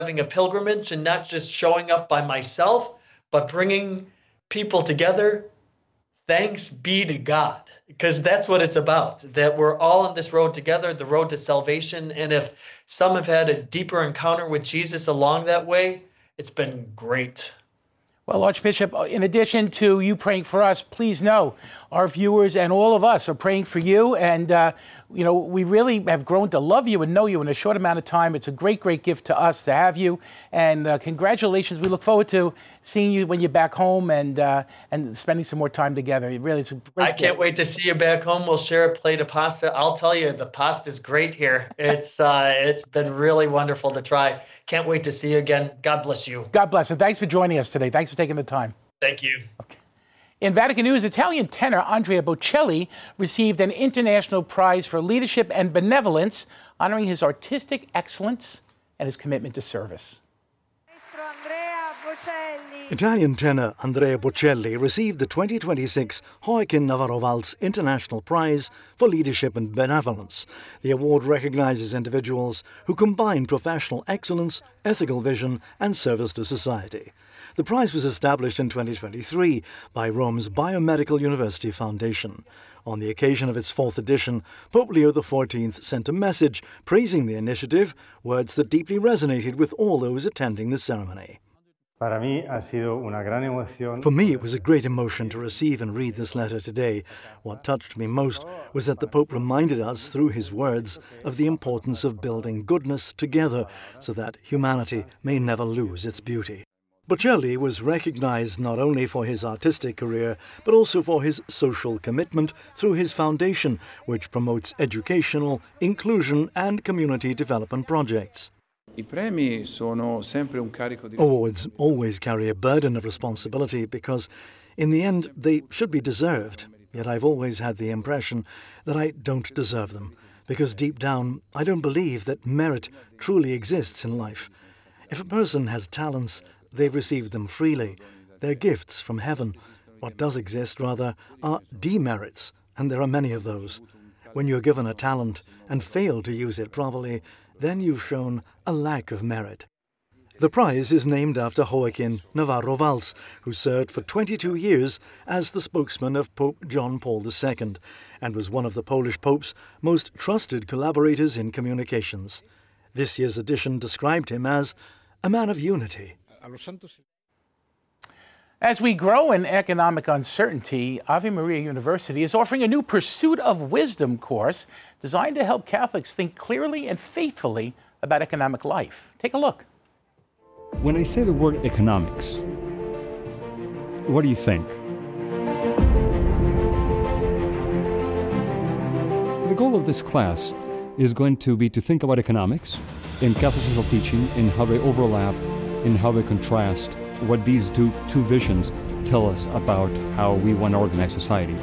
having a pilgrimage and not just showing up by myself, but bringing people together. Thanks be to God, because that's what it's about, that we're all on this road together, the road to salvation. And if some have had a deeper encounter with Jesus along that way, it's been great. Well, Archbishop, in addition to you praying for us, please know our viewers and all of us are praying for you. And, we really have grown to love you and know you in a short amount of time. It's a great, great gift to us to have you. And congratulations. We look forward to seeing you when you're back home and spending some more time together. It really is a great I can't wait to see you back home. We'll share a plate of pasta. I'll tell you, the pasta is great here. It's been really wonderful to try. Can't wait to see you again. God bless you. God bless. And thanks for joining us today. Thanks for taking the time. Thank you. Okay. In Vatican News, Italian tenor Andrea Bocelli received an international prize for leadership and benevolence, honoring his artistic excellence and his commitment to service. Italian tenor Andrea Bocelli received the 2026 Joaquin Navarro Valls International Prize for Leadership and Benevolence. The award recognizes individuals who combine professional excellence, ethical vision, and service to society. The prize was established in 2023 by Rome's Biomedical University Foundation. On the occasion of its fourth edition, Pope Leo XIV sent a message praising the initiative, words that deeply resonated with all those attending the ceremony. For me, it was a great emotion to receive and read this letter today. What touched me most was that the Pope reminded us through his words of the importance of building goodness together so that humanity may never lose its beauty. Bocelli was recognized not only for his artistic career, but also for his social commitment through his foundation, which promotes educational, inclusion, and community development projects. Awards always carry a burden of responsibility because, in the end, they should be deserved. Yet I've always had the impression that I don't deserve them, because deep down, I don't believe that merit truly exists in life. If a person has talents, they've received them freely. They're gifts from heaven. What does exist, rather, are demerits, and there are many of those. When you're given a talent and fail to use it properly, then you've shown a lack of merit. The prize is named after Joaquin Navarro Valls, who served for 22 years as the spokesman of Pope John Paul II and was one of the Polish Pope's most trusted collaborators in communications. This year's edition described him as a man of unity. As we grow in economic uncertainty, Ave Maria University is offering a new Pursuit of Wisdom course designed to help Catholics think clearly and faithfully about economic life. Take a look. When I say the word economics, what do you think? The goal of this class is going to be to think about economics in Catholic social teaching, in how they overlap, in how they contrast, what these two visions tell us about how we want to organize society.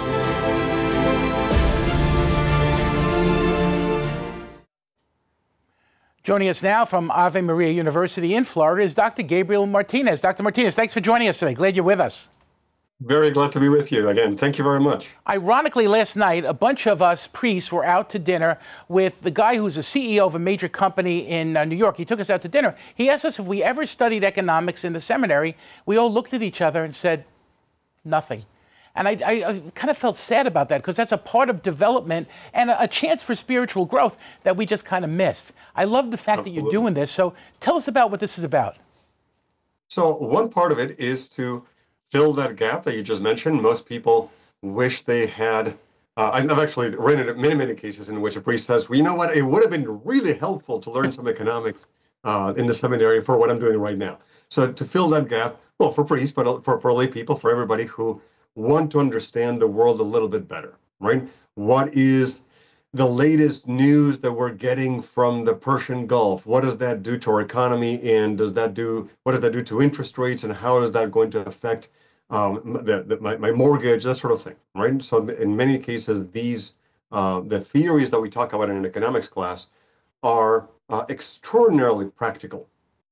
Joining us now from Ave Maria University in Florida is Dr. Gabriel Martinez. Dr. Martinez, thanks for joining us today. Glad you're with us. Very glad to be with you again. Thank you very much. Ironically, last night, a bunch of us priests were out to dinner with the guy who's the CEO of a major company in New York. He took us out to dinner. He asked us if we ever studied economics in the seminary. We all looked at each other and said, nothing. And I kind of felt sad about that because that's a part of development and a chance for spiritual growth that we just kind of missed. I love the fact that you're doing this. So tell us about what this is about. So one part of it is to fill that gap that you just mentioned. Most people wish they had, I've actually run into many cases in which a priest says, well, you know what, it would have been really helpful to learn some economics in the seminary for what I'm doing right now. So to fill that gap, well, for priests, but for lay people, for everybody who want to understand the world a little bit better, right? What is the latest news that we're getting from the Persian Gulf? What does that do to our economy? And what does that do to interest rates? And how is that going to affect my mortgage, that sort of thing, right? So in many cases, these the theories that we talk about in an economics class are extraordinarily practical.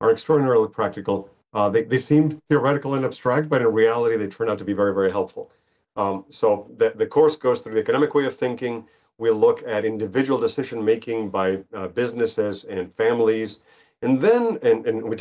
They seem theoretical and abstract, but in reality, they turn out to be very, very helpful. So the course goes through the economic way of thinking. We look at individual decision making by businesses and families, And then, and we